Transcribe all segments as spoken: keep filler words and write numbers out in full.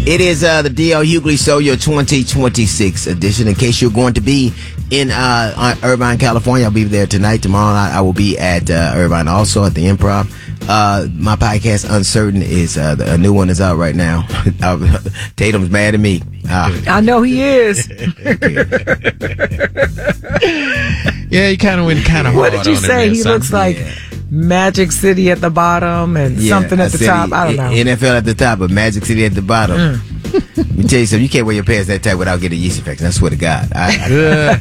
It is uh, the D L Hughley Show, your twenty twenty-six edition. In case you're going to be in uh, Irvine, California, I'll be there tonight. Tomorrow night, I will be at uh, Irvine, also at the Improv. Uh, my podcast, Uncertain, is uh, a new one is out right now. Tatum's mad at me. Uh, I know he is. Yeah, he kind of went kind of hard. What did you on say? him He looks like yeah. Magic City at the bottom and yeah, something at I the said top. he- I don't know. N F L at the top, but Magic City at the bottom. Mm. Let me tell you something. You can't wear your pants that tight without getting a yeast infection. I swear to God. I,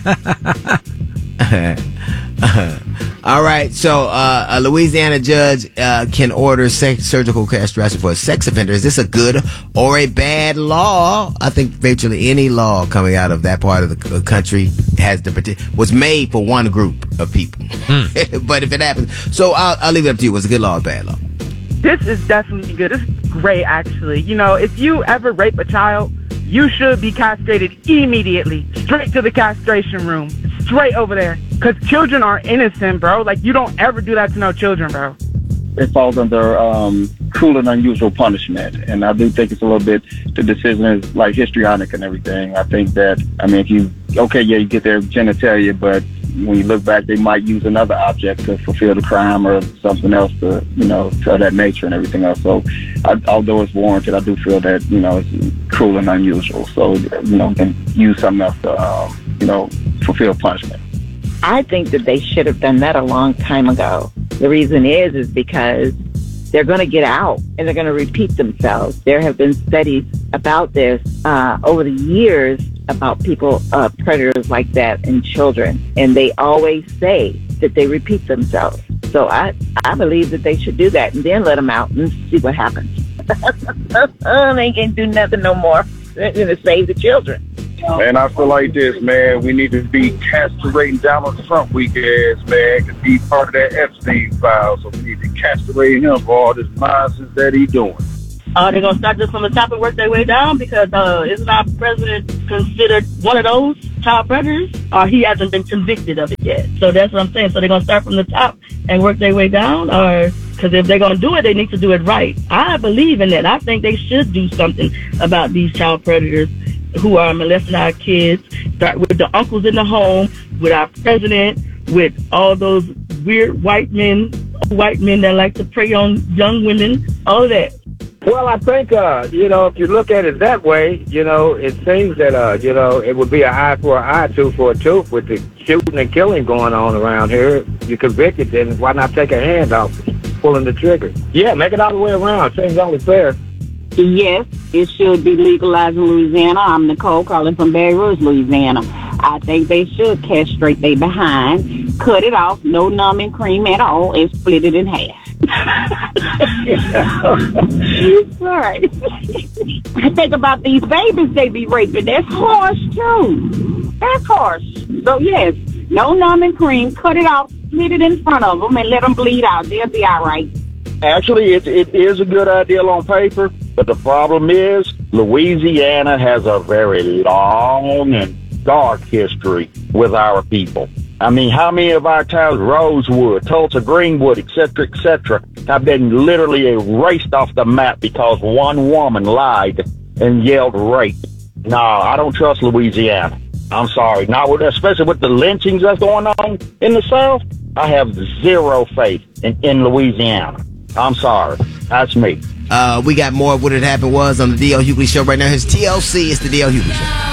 I, all right. So, uh, a Louisiana judge uh, can order sex, surgical castration for a sex offender. Is this a good or a bad law? I think virtually any law coming out of that part of the country has the was made for one group of people. Mm. But if it happens, so I'll, I'll leave it up to you. Was it a good law or bad law? This is definitely good. This is great, actually. You know, if you ever rape a child, you should be castrated immediately. Straight to the castration room. Straight over there. Because children are innocent, bro. Like, you don't ever do that to no children, bro. It falls under um, cruel and unusual punishment. And I do think it's a little bit, the decision is like histrionic and everything. I think that, I mean, if you, okay, yeah, you get their genitalia, but when you look back, they might use another object to fulfill the crime or something else to, you know, to that nature and everything else. So, I, although it's warranted, I do feel that, you know, it's cruel and unusual. So, you know, can use something else to, um, you know, fulfill punishment. I think that they should have done that a long time ago. The reason is, is because they're going to get out and they're going to repeat themselves. There have been studies about this uh, over the years about people, uh, predators like that in children. And they always say that they repeat themselves. So I, I believe that they should do that and then let them out and see what happens. They can't do nothing no more. They're going to save the children. Man, I feel like this, man. We need to be castrating Donald Trump weak ass, man, because he's part of that Epstein file. So we need to castrate him for all this nonsense that he's doing. Uh, they're going to start this from the top and work their way down because uh, isn't our president considered one of those child predators? Or he hasn't been convicted of it yet. So that's what I'm saying. So they're going to start from the top and work their way down? Or because if they're going to do it, they need to do it right. I believe in that. I think they should do something about these child predators who are molesting our kids. Start with the uncles in the home, with our president, with all those weird white men, white men that like to prey on young women, all of that. Well, I think, uh, you know, if you look at it that way, you know, it seems that, uh, you know, it would be an eye for an eye, tooth for a tooth with the shooting and killing going on around here. You're convicted, then why not take a hand off pulling the trigger? Yeah, make it all the way around. Seems only fair. Yes, it should be legalized in Louisiana. I'm Nicole calling from Baton Rouge, Louisiana. I think they should castrate their behind, cut it off, no numbing cream at all, and split it in half. Right. I think about these babies they be raping. That's harsh, too. That's harsh. So, yes, no numbing cream, cut it off, split it in front of them, and let them bleed out. They'll be all right. Actually, it, it is a good idea on paper, but the problem is Louisiana has a very long and dark history with our people. I mean, how many of our towns, Rosewood, Tulsa, Greenwood, et cetera, et cetera, have been literally erased off the map because one woman lied and yelled rape? No, I don't trust Louisiana. I'm sorry. Not with, especially with the lynchings that's going on in the South. I have zero faith in, in Louisiana. I'm sorry. That's me. Uh, we got more of what had happened was on the D L Hughley Show right now. Here's T L C. It's the D L Hughley Show.